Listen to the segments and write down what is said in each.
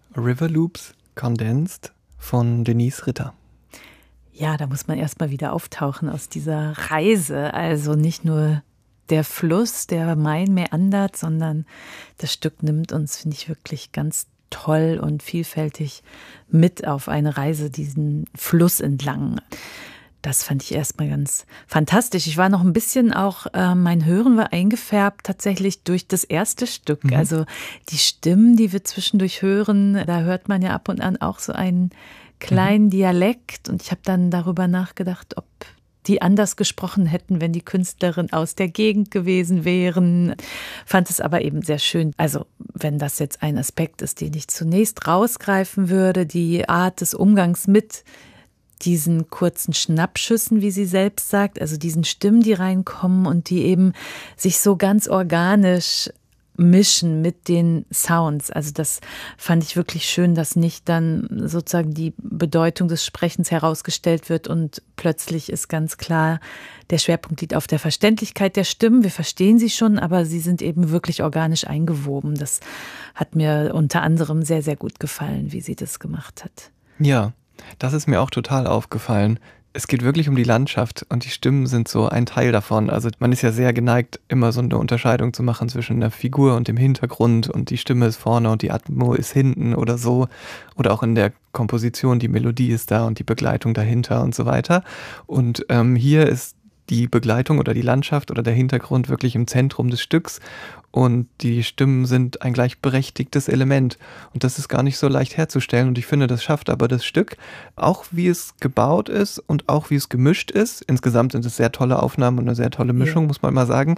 River Loops Condensed von Denise Ritter. Ja, da muss man erstmal wieder auftauchen aus dieser Reise. Also nicht nur der Fluss, der Main meandert, sondern das Stück nimmt uns, finde ich, wirklich ganz toll und vielfältig mit auf eine Reise diesen Fluss entlang. Das fand ich erstmal ganz fantastisch. Ich war noch ein bisschen auch, mein Hören war eingefärbt tatsächlich durch das erste Stück. Mhm. Also die Stimmen, die wir zwischendurch hören, da hört man ja ab und an auch so einen kleinen Dialekt. Und ich habe dann darüber nachgedacht, ob die anders gesprochen hätten, wenn die Künstlerin aus der Gegend gewesen wären. Fand es aber eben sehr schön. Also wenn das jetzt ein Aspekt ist, den ich zunächst rausgreifen würde, die Art des Umgangs mit diesen kurzen Schnappschüssen, wie sie selbst sagt, also diesen Stimmen, die reinkommen und die eben sich so ganz organisch mischen mit den Sounds. Also das fand ich wirklich schön, dass nicht dann sozusagen die Bedeutung des Sprechens herausgestellt wird und plötzlich ist ganz klar, der Schwerpunkt liegt auf der Verständlichkeit der Stimmen. Wir verstehen sie schon, aber sie sind eben wirklich organisch eingewoben. Das hat mir unter anderem sehr, sehr gut gefallen, wie sie das gemacht hat. Ja. Das ist mir auch total aufgefallen. Es geht wirklich um die Landschaft und die Stimmen sind so ein Teil davon. Also man ist ja sehr geneigt, immer so eine Unterscheidung zu machen zwischen der Figur und dem Hintergrund und die Stimme ist vorne und die Atmo ist hinten oder so. Oder auch in der Komposition, die Melodie ist da und die Begleitung dahinter und so weiter. Und hier ist die Begleitung oder die Landschaft oder der Hintergrund wirklich im Zentrum des Stücks. Und die Stimmen sind ein gleichberechtigtes Element. Und das ist gar nicht so leicht herzustellen. Und ich finde, das schafft aber das Stück, auch wie es gebaut ist und auch wie es gemischt ist. Insgesamt sind es sehr tolle Aufnahmen und eine sehr tolle Mischung, muss man mal sagen.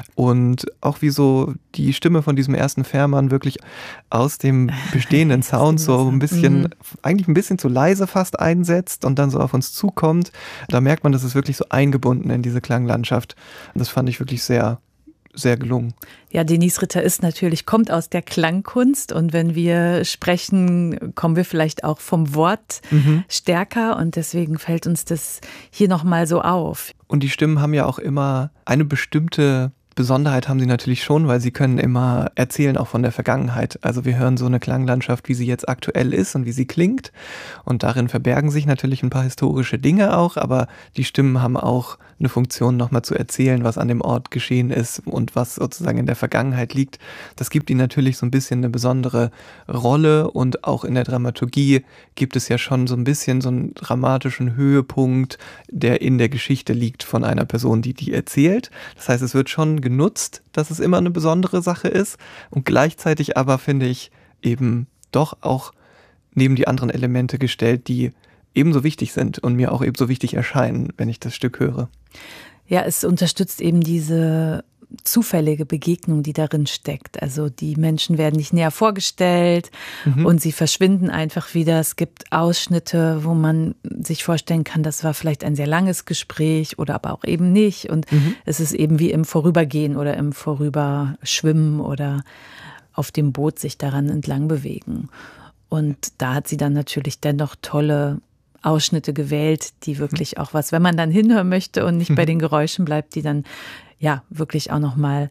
Und auch wie so die Stimme von diesem ersten Fährmann wirklich aus dem bestehenden Sound so ein bisschen, eigentlich ein bisschen zu leise fast einsetzt und dann so auf uns zukommt. Da merkt man, das ist wirklich so eingebunden in diese Klanglandschaft. Und das fand ich wirklich sehr gelungen. Ja, Denise Ritter kommt aus der Klangkunst und wenn wir sprechen, kommen wir vielleicht auch vom Wort stärker und deswegen fällt uns das hier nochmal so auf. Und die Stimmen haben ja auch immer eine bestimmte Besonderheit haben sie natürlich schon, weil sie können immer erzählen, auch von der Vergangenheit. Also wir hören so eine Klanglandschaft, wie sie jetzt aktuell ist und wie sie klingt. Und darin verbergen sich natürlich ein paar historische Dinge auch, aber die Stimmen haben auch eine Funktion, nochmal zu erzählen, was an dem Ort geschehen ist und was sozusagen in der Vergangenheit liegt. Das gibt ihnen natürlich so ein bisschen eine besondere Rolle und auch in der Dramaturgie gibt es ja schon so ein bisschen so einen dramatischen Höhepunkt, der in der Geschichte liegt von einer Person, die erzählt. Das heißt, es wird schon genutzt, dass es immer eine besondere Sache ist und gleichzeitig aber, finde ich, eben doch auch neben die anderen Elemente gestellt, die ebenso wichtig sind und mir auch ebenso wichtig erscheinen, wenn ich das Stück höre. Ja, es unterstützt eben diese zufällige Begegnung, die darin steckt. Also die Menschen werden nicht näher vorgestellt und sie verschwinden einfach wieder. Es gibt Ausschnitte, wo man sich vorstellen kann, das war vielleicht ein sehr langes Gespräch oder aber auch eben nicht. Und es ist eben wie im Vorübergehen oder im Vorüberschwimmen oder auf dem Boot sich daran entlang bewegen. Und da hat sie dann natürlich dennoch tolle Ausschnitte gewählt, die wirklich auch was, wenn man dann hinhören möchte und nicht bei den Geräuschen bleibt, die dann ja wirklich auch nochmal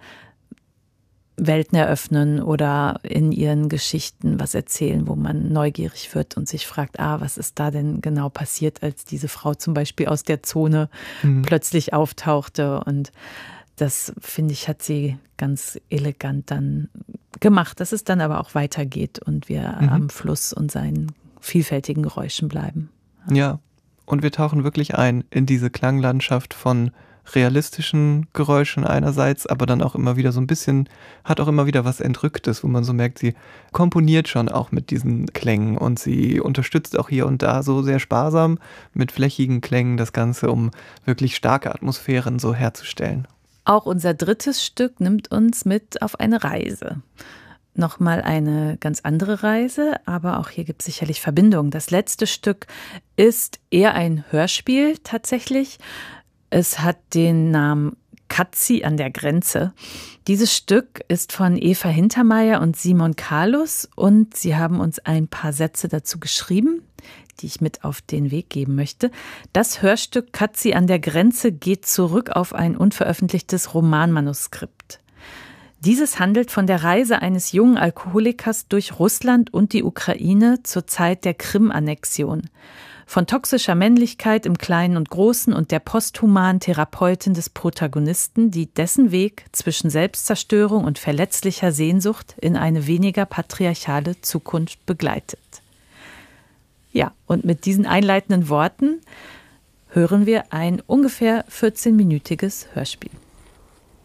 Welten eröffnen oder in ihren Geschichten was erzählen, wo man neugierig wird und sich fragt, was ist da denn genau passiert, als diese Frau zum Beispiel aus der Zone plötzlich auftauchte. Und das, finde ich, hat sie ganz elegant dann gemacht, dass es dann aber auch weitergeht und wir am Fluss und seinen vielfältigen Geräuschen bleiben. Ja, und wir tauchen wirklich ein in diese Klanglandschaft von realistischen Geräuschen einerseits, aber dann auch immer wieder so ein bisschen, hat auch immer wieder was Entrücktes, wo man so merkt, sie komponiert schon auch mit diesen Klängen und sie unterstützt auch hier und da so sehr sparsam mit flächigen Klängen das Ganze, um wirklich starke Atmosphären so herzustellen. Auch unser drittes Stück nimmt uns mit auf eine Reise. Nochmal eine ganz andere Reise, aber auch hier gibt es sicherlich Verbindungen. Das letzte Stück ist eher ein Hörspiel tatsächlich. Es hat den Namen Katzi an der Grenze. Dieses Stück ist von Eva Hintermeier und Simon Carlus und sie haben uns ein paar Sätze dazu geschrieben, die ich mit auf den Weg geben möchte. Das Hörstück Katzi an der Grenze geht zurück auf ein unveröffentlichtes Romanmanuskript. Dieses handelt von der Reise eines jungen Alkoholikers durch Russland und die Ukraine zur Zeit der Krim-Annexion. Von toxischer Männlichkeit im Kleinen und Großen und der posthumanen Therapeutin des Protagonisten, die dessen Weg zwischen Selbstzerstörung und verletzlicher Sehnsucht in eine weniger patriarchale Zukunft begleitet. Ja, und mit diesen einleitenden Worten hören wir ein ungefähr 14-minütiges Hörspiel.